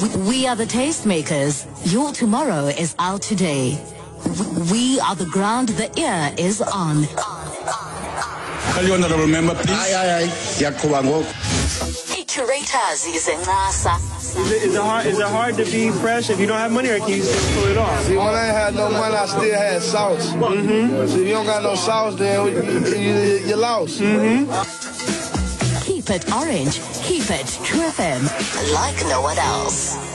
We are the tastemakers. Your tomorrow is our today. We are the ground the ear is on. Tell you honorable member, please. Aye. Yakubango. Curators is in NASA. Is it hard to be fresh if you don't have money, or can you still pull it off? See, when I ain't had no money, I still had sauce. Mm-hmm. So if you don't got no sauce, then you lost. Mm-hmm. Keep it orange. Keep it True FM. Like no one else.